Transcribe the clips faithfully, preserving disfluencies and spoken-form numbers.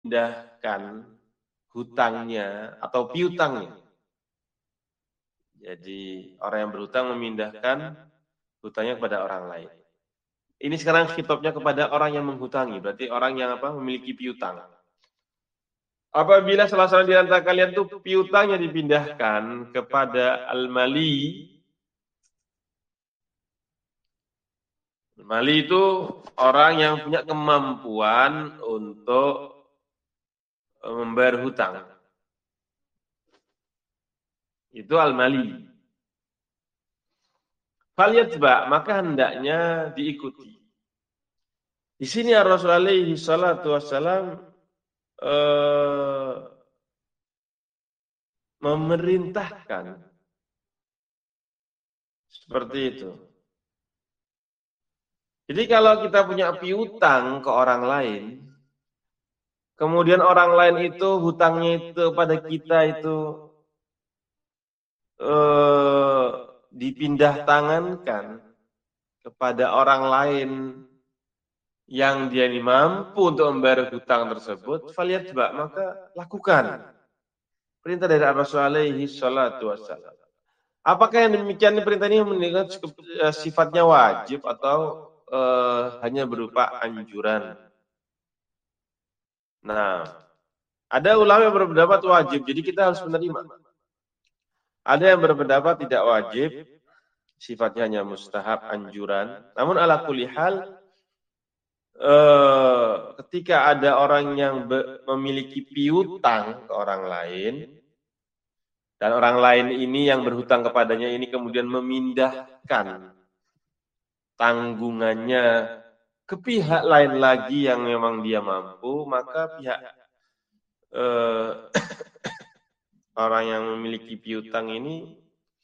memindahkan hutangnya atau piutangnya. Jadi orang yang berhutang memindahkan hutangnya kepada orang lain. Ini sekarang khitabnya kepada orang yang menghutangi, berarti orang yang apa memiliki piutang. Apabila salah seorang di antara kalian tuh piutangnya dipindahkan kepada al-mali. Al-mali itu orang yang punya kemampuan untuk membayar hutang. Itu al-mali. Falyatba, maka hendaknya diikuti. Di sini Rasulullah alaihi salatu wassalam eh, memerintahkan seperti itu. Jadi kalau kita punya piutang ke orang lain, kemudian orang lain itu hutangnya itu pada kita itu eh, dipindah tangankan kepada orang lain yang dia ini mampu untuk membayar hutang tersebut, falyatba, maka lakukan. Perintah dari Rasulullah alaihi salatu wassalam. Apakah yang demikian perintah ini menunjukkan sifatnya wajib atau uh, hanya berupa anjuran? Nah, ada ulama yang berpendapat wajib, jadi kita harus menerima. Ada yang berpendapat tidak wajib, sifatnya hanya mustahab, anjuran. Namun ala kulli hal, uh, ketika ada orang yang memiliki piutang ke orang lain, dan orang lain ini yang berhutang kepadanya ini kemudian memindahkan tanggungannya ke pihak lain lagi yang memang dia mampu, maka pihak eh, orang yang memiliki piutang ini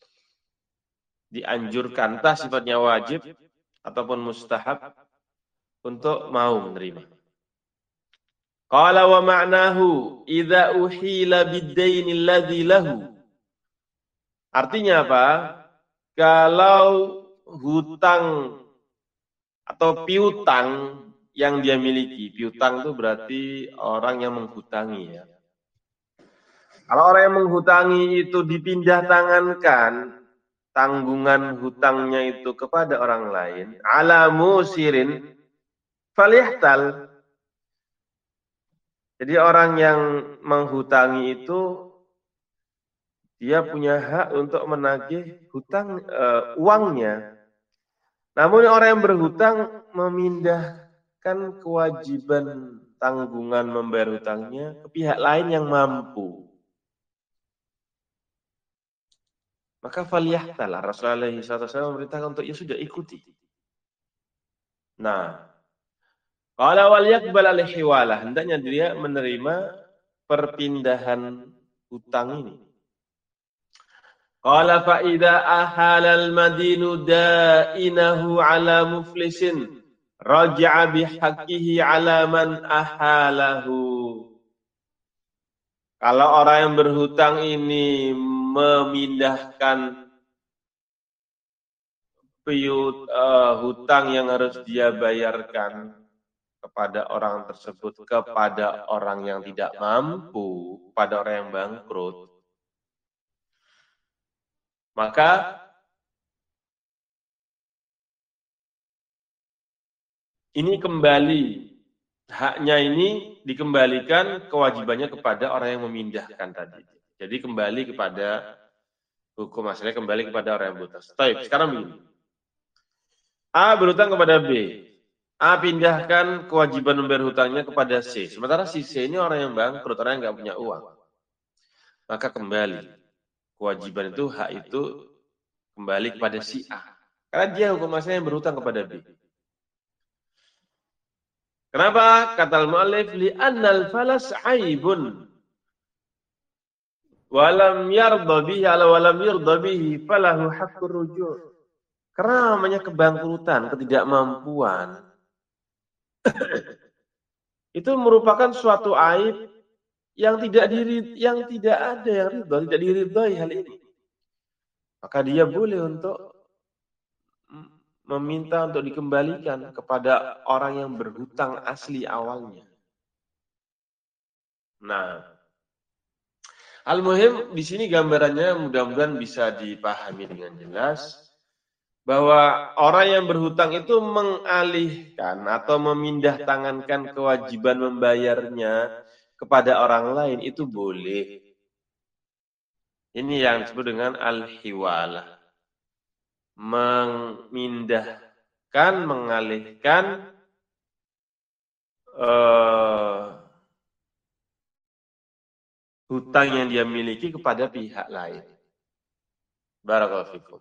dianjurkan, entah sifatnya wajib ataupun mustahab, untuk mau menerima. Qala wa ma'nahu idza uhila bid-daini alladhi lahu. Artinya apa? Kalau hutang atau piutang yang dia miliki, piutang itu berarti orang yang menghutangi ya. Kalau orang yang menghutangi itu dipindah tangankan tanggungan hutangnya itu kepada orang lain, ala musirin falyahtal. Jadi orang yang menghutangi itu dia punya hak untuk menagih hutang uh, uangnya. Namun orang yang berhutang memindahkan kewajiban tanggungan membayar hutangnya ke pihak lain yang mampu. Maka faliyahtalah, Rasulullah shallallahu alaihi wasallam memerintahkan untuk ya sudah ikuti. Nah, qala wal yaqbal al-hiwalah, hendaknya dia menerima perpindahan hutang ini. Qala fa idza ahala al-madinu da'inahu ala muflisin raja'a bihaqqihi ala man ahalahu. Kalau orang yang berhutang ini memindahkan piut uh, hutang yang harus dia bayarkan kepada orang tersebut kepada orang yang tidak mampu, pada orang yang bangkrut, maka ini kembali, haknya ini dikembalikan kewajibannya kepada orang yang memindahkan tadi. Jadi kembali kepada hukum asalnya, kembali kepada orang yang berhutang. Baik, sekarang begini. A berhutang kepada B. A pindahkan kewajiban membayar hutangnya kepada C. Sementara si C ini orang yang bangkrut, orang yang nggak punya uang. Maka kembali kewajiban itu, hak itu kembali kepada si A. Karena dia hukum asalnya yang berhutang kepada B. Kenapa? Kata al-mu'allif, li'annal falas aibun. Walam yarda bihi ala walam yarda bihi falahu haqqur ruju'. Karena namanya kebangkrutan, ketidakmampuan, itu merupakan suatu aib yang tidak diri, yang tidak ada yang ridha, tidak diridhai hal ini. Maka dia boleh untuk meminta untuk dikembalikan kepada orang yang berhutang asli awalnya. Nah, al-muhim di sini gambarannya mudah-mudahan bisa dipahami dengan jelas bahwa orang yang berhutang itu mengalihkan atau memindah tangankan kewajiban membayarnya kepada orang lain itu boleh. Ini yang disebut dengan al-hiwalah. Memindahkan, mengalihkan uh, hutang yang dia miliki kepada pihak lain. Barakallahu fikum.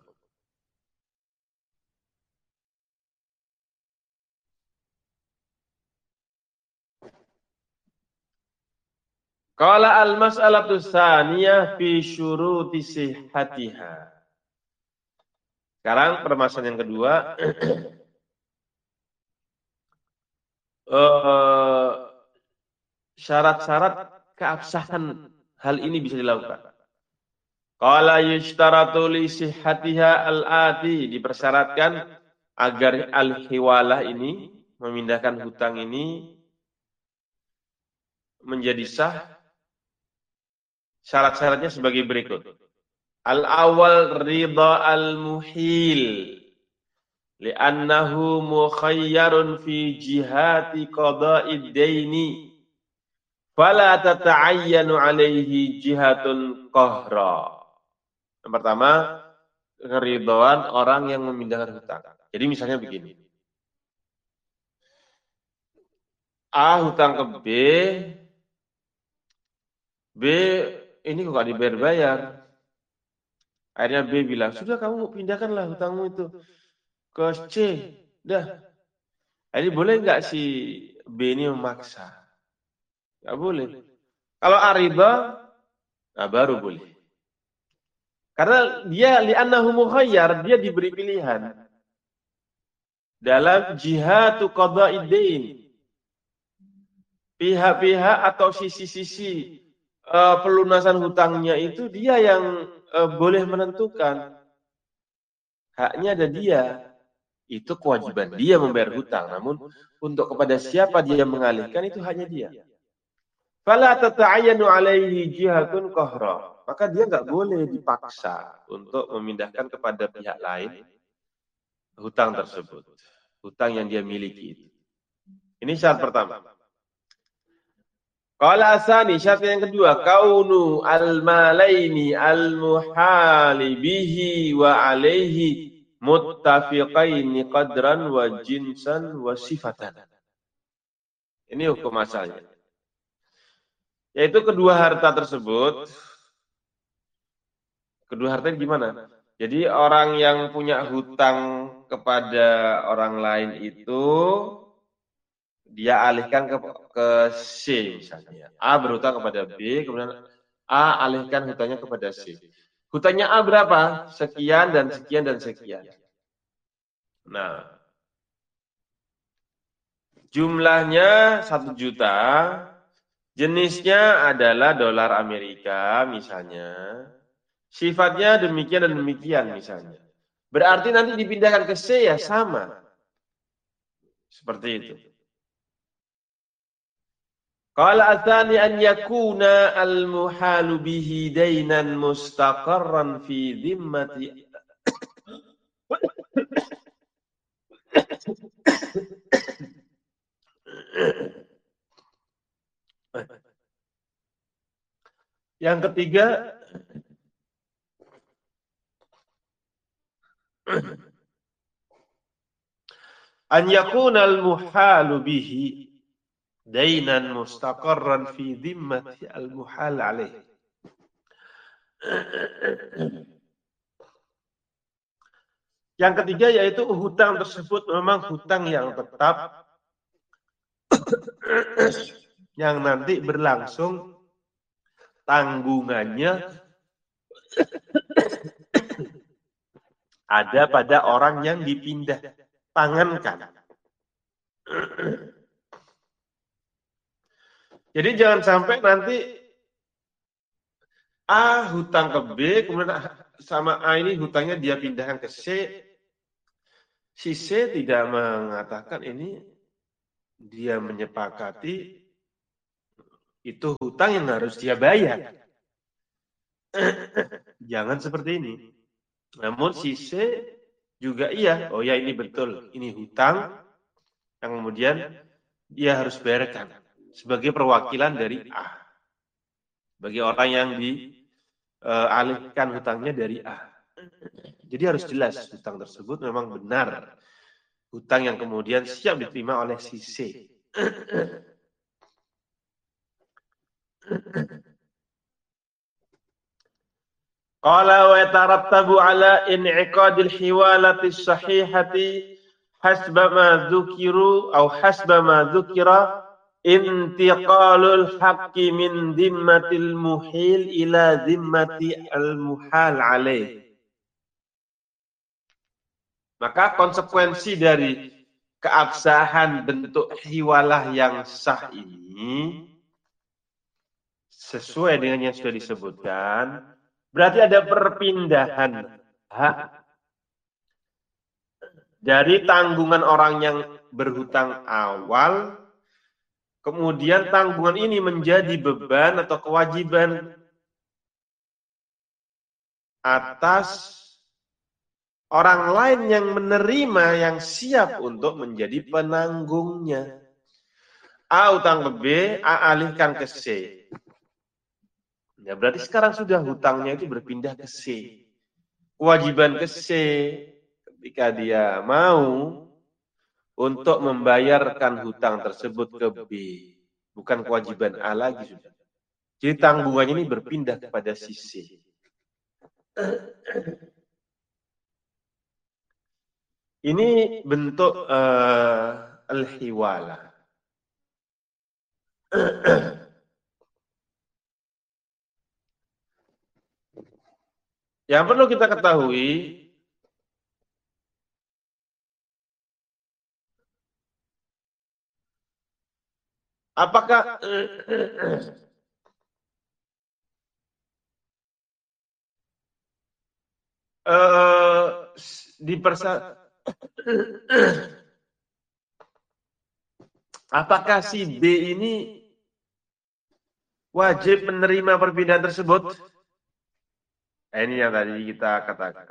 Qala al-mas'alatu tsaniyah fi syuruti sihhatiha. Sekarang permasalahan yang kedua, uh, syarat-syarat keabsahan hal ini bisa dilakukan. Qala yushtaratu li sihhatiha al-ati, dipersyaratkan agar al-hiwalah ini, memindahkan hutang ini menjadi sah. Syarat-syaratnya sebagai berikut. Al-awwal ridha al-muhil li'annahu mukhayyarun fi jihati qada'id daini fala tata'ayyanu alaihi jihatun qahra. Yang pertama, keridhaan orang yang memindahkan hutang. Jadi misalnya begini. A hutang ke B, B ini kok gak dibayar-bayar. Akhirnya B bilang, sudah kamu pindahkanlah hutangmu itu ke C. Dah. Jadi boleh nggak si B ini memaksa? Nggak boleh. Kalau A ridha, nah baru boleh. Karena dia li'annahu mukhayyar, dia diberi pilihan. Dalam jihatu qada'id dain. Pihak-pihak atau sisi-sisi uh, pelunasan hutangnya itu dia yang uh, boleh menentukan. Haknya ada dia. Itu kewajiban dia membayar hutang. Namun untuk kepada siapa dia mengalihkan itu haknya dia. Fala tata'ayyanu alaihi jihatun qahra. Maka dia nggak boleh dipaksa untuk memindahkan kepada pihak lain hutang tersebut. Hutang yang dia miliki itu. Ini syarat pertama. Qala asani, syarat yang kedua, kaunu al-malaini al-muhali bihi wa alaihi muttafiqaini qadran wa jinsan wa sifatan. Ini hukum asalnya. Yaitu kedua harta tersebut, kedua harta gimana? Jadi orang yang punya hutang kepada orang lain itu dia alihkan ke, ke C misalnya. A berhutang kepada B, kemudian A alihkan hutangnya kepada C. Hutangnya A berapa? Sekian dan sekian dan sekian. Nah, jumlahnya satu juta, jenisnya adalah dolar Amerika misalnya. Sifatnya demikian dan demikian misalnya. Berarti nanti dipindahkan ke C ya sama. Seperti itu. Qala atsani an yakuna al-muhalu bihi dainan mustaqarran fi dhimmati Yang ketiga, an yakuna al-muhalu bihi dainan mustaqarran fi dhimmati al-muhal alaih. Yang ketiga yaitu hutang tersebut memang hutang yang tetap yang nanti berlangsung tanggungannya ada pada orang yang dipindah tangankan. Jadi jangan sampai nanti A hutang ke B, kemudian sama A ini hutangnya dia pindahkan ke C. Si C tidak mengatakan ini dia menyepakati itu hutang yang harus dia bayar. Jangan seperti ini. Namun si C juga iya, oh ya ini betul, ini hutang yang kemudian dia harus bayarkan sebagai perwakilan dari A. Bagi orang yang dialihkan hutangnya dari A. Jadi harus jelas hutang tersebut memang benar. Hutang yang kemudian siap diterima oleh si C. Qala wa yatarattabu ala in'iqadil hiwalati sahihati hasba ma dzukiru au hasba ma dzukira intiqalul haqqi min dhimmatil muhil ila dhimmati al muhal alaih. Maka konsekuensi dari keabsahan bentuk hiwalah yang sah ini sesuai dengan yang sudah disebutkan, berarti ada perpindahan hak dari tanggungan orang yang berhutang awal, kemudian tanggungan ini menjadi beban atau kewajiban atas orang lain yang menerima, yang siap untuk menjadi penanggungnya. A utang ke B, A alihkan ke C. Ya berarti sekarang sudah hutangnya itu berpindah ke C. Kewajiban ke C ketika dia mau untuk membayarkan hutang tersebut ke B. Bukan kewajiban A lagi sudah. Jadi tanggungannya ini berpindah kepada si C. Ini bentuk uh, al-hiwala. Yang perlu kita ketahui, apakah uh, dipersa apakah si B ini wajib menerima perpindahan tersebut? Nah, ini yang tadi kita katakan.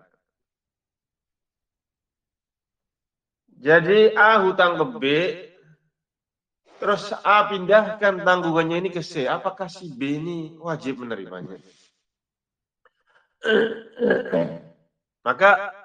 Jadi A hutang ke B, terus A pindahkan tanggungannya ini ke C. Apakah si B ini wajib menerimanya? Maka